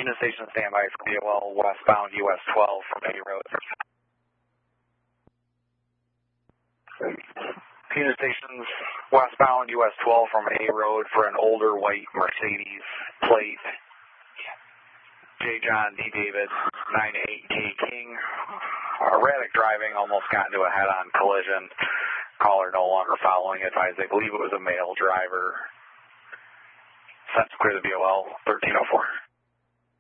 Union Station standby for BOL westbound US 12 from A Road. Union Station's westbound US 12 from A Road for an older white Mercedes plate. J. John D. David 98K King. Erratic driving, almost got into a head-on collision. Caller no longer following advised. They believe it was a male driver. Sent to clear the BOL 1304.